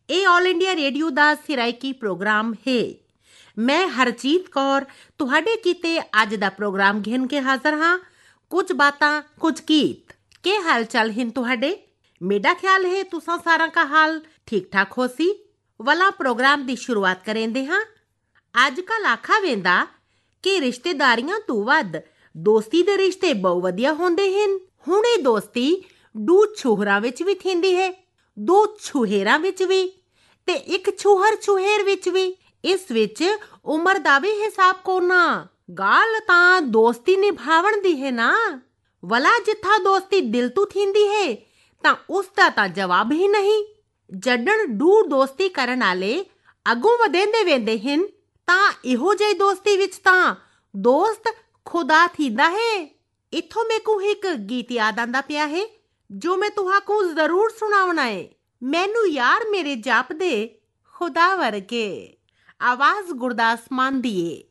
ਇਹ all India radio ਦਾ ਸਿਰਾਇਕੀ programme ਹੈ। ਮੈਂ ਹਰਜੀਤ ਕੌਰ ਤੁਹਾਡੇ ਕੀਤੇ ਅੱਜ ਦਾ ਪ੍ਰੋਗਰਾਮ ਘਿਣ ਕੇ ਹਾਜ਼ਰ ਹਾਂ। ਕੁਝ ਬਾਤਾਂ ਕੁਝ ਗੀਤ। ਕੀ ਹਾਲ ਚਾਲ ਹਨ ਤੁਹਾਡੇ? ਮੇਰਾ ਖਿਆਲ ਹੈ ਤੁਸਾਂ ਸਾਰਿਆਂ ਦਾ ਹਾਲ ਠੀਕ ਠਾਕ ਹੋ ਸੀ। ਵਾਲਾ ਪ੍ਰੋਗਰਾਮ ਦੀ ਸ਼ੁਰੂਆਤ ਕरेंदे ਹਾਂ। ਅੱਜ ਕੱਲ ਆਖਾ ਵੇਂਦਾ ਕਿ ਰਿਸ਼ਤੇਦਾਰੀਆਂ ਤੋਂ ਵੱਧ ਦੋਸਤੀ ਦੇ ਰਿਸ਼ਤੇ ਬਹੁਤ ਵਧੀਆ ਹੁੰਦੇ ਹਨ। ਹੁਣ ਇਹ ਦੋਸਤੀ ਦੋ ਛੋਹਰਾਂ ਵਿੱਚ ਵੀ ਥੀਂਦੀ ਹੈ, ਦੋ ਛੁਹੇਰਾਂ ਵਿੱਚ ਵੀ ਤੇ ਇੱਕ ਛੁਹਰ ਛੁਹੇਰ ਵਿੱਚ ਵੀ। ਇਸ ਵਿੱਚ ਉਮਰ ਦਾ ਵੀ ਹਿਸਾਬ ਕੋਨਾ। ਗੱਲ ਤਾਂ ਦੋਸਤੀ ਨਿਭਾਵਣ ਦੀ ਹੈ ਨਾ। ਵਲਾ ਜਿੱਥਾ ਦੋਸਤੀ ਦਿਲ ਤੋਂ ਥੀਂਦੀ ਹੈ ਤਾਂ ਉਸ ਦਾ ਤਾਂ ਜਵਾਬ ਹੀ ਨਹੀਂ। ਜੱਡਣ ਦੂਰ ਦੋਸਤੀ ਕਰਨ ਵਾਲੇ ਅੱਗੋਂ ਵਧੇਂਦੇ ਵੇਂਦੇ ਹਨ ਤਾਂ ਇਹੋ ਜਿਹੀ ਦੋਸਤੀ ਵਿੱਚ ਤਾਂ ਦੋਸਤ ਖੁਦਾ ਥੀਂਦਾ ਹੈ। ਇੱਥੋਂ ਮੈਨੂੰ ਇੱਕ ਗੀਤ ਯਾਦ ਆਂਦਾ ਪਿਆ ਹੈ ਜੋ ਮੈਂ ਤੁਹਾਨੂੰ ਜ਼ਰੂਰ ਸੁਣਾਉਣਾ ਹੈ। ਮੈਨੂੰ ਯਾਰ ਮੇਰੇ ਜਾਪਦੇ ਖੁਦਾ ਵਰਗੇ। ਆਵਾਜ਼ ਗੁਰਦਾਸ ਮਾਨ ਦੀ ਏ।